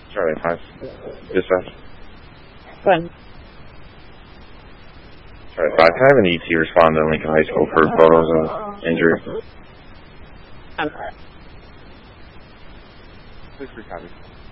Charlie 5. Dispatch. Fine. Charlie 5. Can I have an ET respond to Lincoln High School for photos of injury? 6 copy.